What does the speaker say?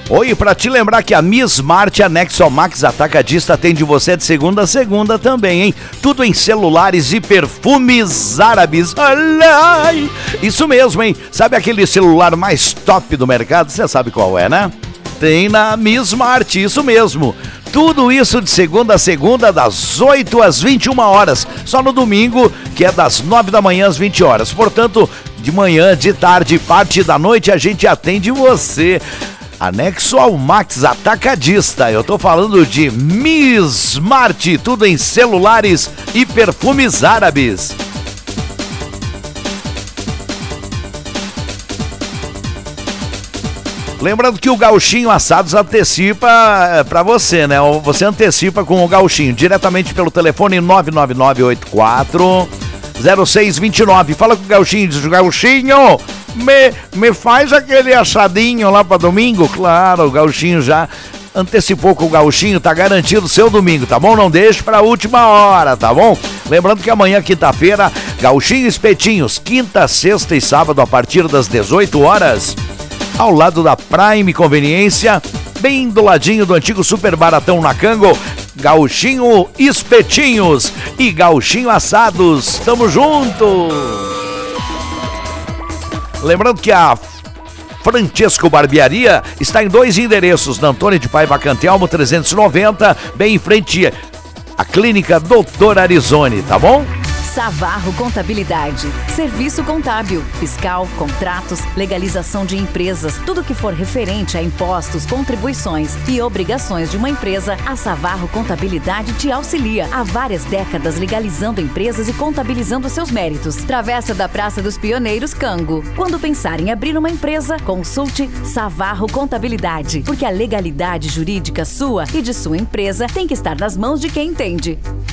Oi, pra te lembrar que a Miss Mart Anexo ao Max Atacadista atende você de segunda a segunda também, hein? Tudo em celulares e perfumes árabes. Olha! Isso mesmo, hein? Sabe aquele celular mais top do mercado? Você sabe qual é, né? Tem na Miss Mart, isso mesmo. Tudo isso de segunda a segunda, das 8 às 21 horas. Só no domingo, que é das 9 da manhã às 20 horas. Portanto, de manhã, de tarde, parte da noite, a gente atende você. Anexo ao Max Atacadista. Eu tô falando de Miss Mart, tudo em celulares e perfumes árabes. Lembrando que o Gauchinho Assados antecipa pra você, né? Você antecipa com o Gauchinho diretamente pelo telefone 99984 0629. Fala com o Gauchinho, diz: Gauchinho, me faz aquele assadinho lá pra domingo? Claro, o Gauchinho já antecipou com o Gauchinho, tá garantido o seu domingo, tá bom? Não deixe pra última hora, tá bom? Lembrando que amanhã, quinta-feira, Gauchinho Espetinhos, quinta, sexta e sábado, a partir das 18 horas, ao lado da Prime Conveniência, bem do ladinho do antigo Super Baratão na Cango. Gauchinho Espetinhos e Gauchinho Assados, tamo junto! Lembrando que a Francesco Barbearia está em 2 endereços, na Antônio de Paiva Cantelmo 390, bem em frente à Clínica Doutor Arizone, tá bom? Savarro Contabilidade, serviço contábil, fiscal, contratos, legalização de empresas, tudo que for referente a impostos, contribuições e obrigações de uma empresa, a Savarro Contabilidade te auxilia. Há várias décadas legalizando empresas e contabilizando seus méritos. Travessa da Praça dos Pioneiros, Cango. Quando pensar em abrir uma empresa, consulte Savarro Contabilidade, porque a legalidade jurídica sua e de sua empresa tem que estar nas mãos de quem entende.